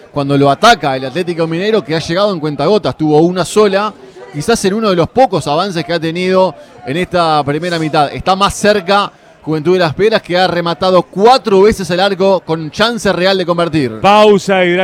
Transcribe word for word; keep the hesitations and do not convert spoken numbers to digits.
cuando lo ataca el Atlético Mineiro, que ha llegado en cuentagotas, tuvo una sola, quizás en uno de los pocos avances que ha tenido en esta primera mitad. Está más cerca Juventud de Las Piedras, que ha rematado cuatro veces el arco con chance real de convertir. Pausa y